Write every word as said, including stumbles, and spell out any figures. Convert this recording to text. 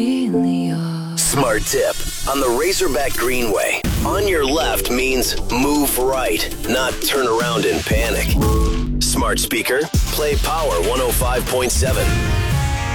really are. Smart tip. On the Razorback Greenway, on your left means move right, not turn around and panic. Smart speaker, play Power one oh five point seven.